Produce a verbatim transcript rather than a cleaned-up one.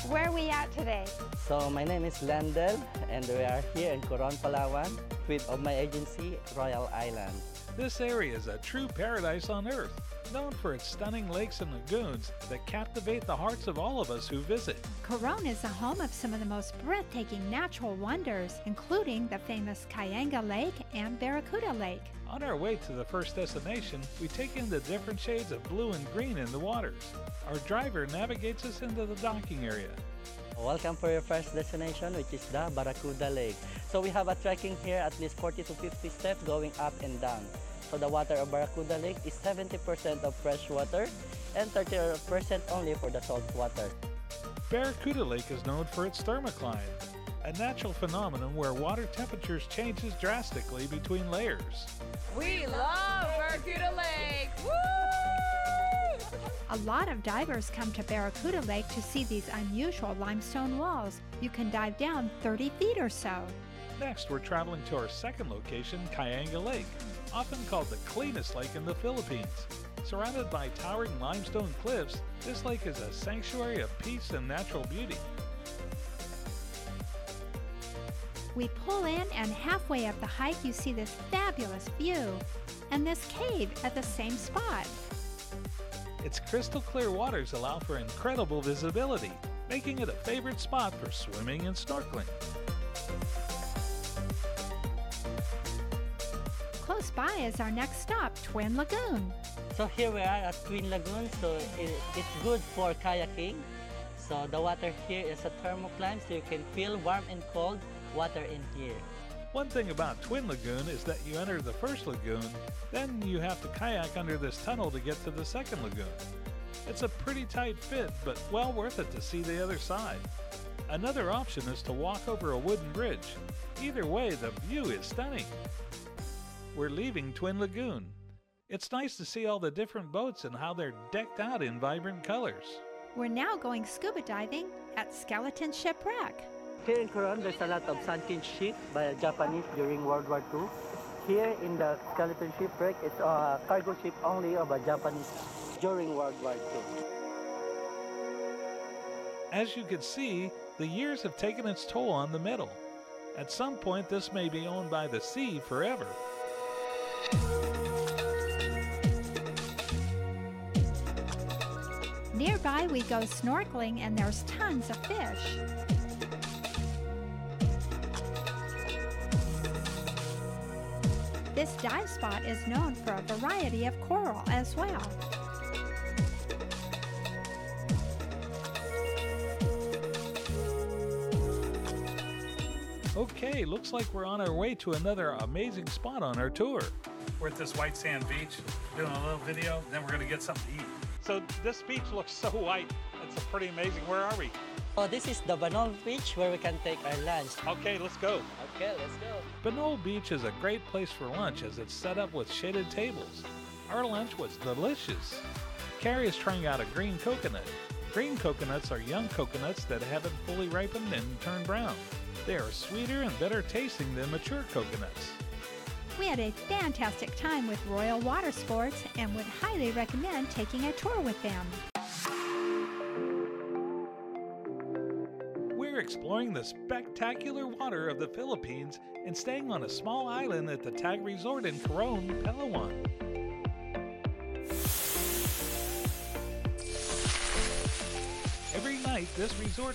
Where are we at today? So my name is Landel and we are here in Coron, Palawan with of my agency, Royal Island. This area is a true paradise on earth, known for its stunning lakes and lagoons that captivate the hearts of all of us who visit. Coron is the home of some of the most breathtaking natural wonders, including the famous Cayanga Lake and Barracuda Lake. On our way to the first destination, we take in the different shades of blue and green in the waters. Our driver navigates us into the docking area. Welcome for your first destination, which is the Barracuda Lake. So we have a trekking here at least forty to fifty steps going up and down. So the water of Barracuda Lake is seventy percent of fresh water and thirty percent only for the salt water. Barracuda Lake is known for its thermocline, a natural phenomenon where water temperatures changes drastically between layers. We love Barracuda Lake! Woo! A lot of divers come to Barracuda Lake to see these unusual limestone walls. You can dive down thirty feet or so. Next, we're traveling to our second location, Cayanga Lake, often called the cleanest lake in the Philippines. Surrounded by towering limestone cliffs, this lake is a sanctuary of peace and natural beauty. We pull in, and halfway up the hike you see this fabulous view and this cave at the same spot. Its crystal clear waters allow for incredible visibility, making it a favorite spot for swimming and snorkeling. Close by is our next stop, Twin Lagoon. So here we are at Twin Lagoon, so it, it's good for kayaking. So the water here is a thermocline, so you can feel warm and cold water in here. One thing about Twin Lagoon is that you enter the first lagoon, then you have to kayak under this tunnel to get to the second lagoon. It's a pretty tight fit, but well worth it to see the other side. Another option is to walk over a wooden bridge. Either way, the view is stunning. We're leaving Twin Lagoon. It's nice to see all the different boats and how they're decked out in vibrant colors. We're now going scuba diving at Skeleton Shipwreck. Here in Coron, there's a lot of sunken ship by the Japanese during World War Two. Here in the Skeleton Shipwreck, it's a cargo ship only of a Japanese during World War Two. As you can see, the years have taken its toll on the metal. At some point, this may be owned by the sea forever. Nearby, we go snorkeling, and there's tons of fish. This dive spot is known for a variety of coral as well. Okay, looks like we're on our way to another amazing spot on our tour. We're at this white sand beach, doing a little video, then we're gonna get something to eat. So this beach looks so white. It's pretty amazing. Where are we? Oh, this is the Banol Beach where we can take our lunch. Okay, let's go. Okay, let's go. Banol Beach is a great place for lunch as it's set up with shaded tables. Our lunch was delicious. Carrie is trying out a green coconut. Green coconuts are young coconuts that haven't fully ripened and turned brown. They are sweeter and better tasting than mature coconuts. We had a fantastic time with Royal Water Sports and would highly recommend taking a tour with them. We're exploring the spectacular water of the Philippines and staying on a small island at the Tag Resort in Coron, Palawan. Every night, this resort